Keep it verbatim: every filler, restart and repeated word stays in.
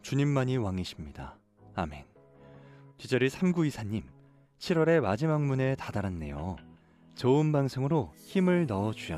주님만이 왕이십니다. 아멘. 뒷자리 삼구이사님, 칠월의 마지막 문에 다다랐네요. 좋은 방송으로 힘을 넣어주셨습니다.